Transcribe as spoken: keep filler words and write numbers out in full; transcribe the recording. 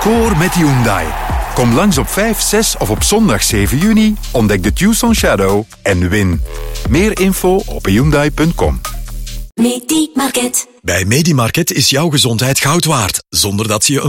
Score met Hyundai. Kom langs op vijf, zes of op zondag zeven juni, ontdek de Tucson Shadow en win. Meer info op hyundai punt com. Medimarket. Bij Medimarket is jouw gezondheid goud waard, zonder dat je een